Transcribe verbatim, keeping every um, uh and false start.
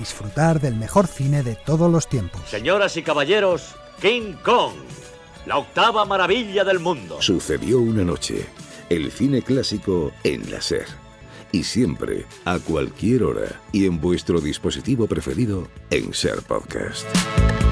Disfrutar del mejor cine de todos los tiempos. Señoras y caballeros, King Kong, la octava maravilla del mundo. Sucedió una noche, el cine clásico en la SER. Y siempre, a cualquier hora y en vuestro dispositivo preferido, en SER Podcast.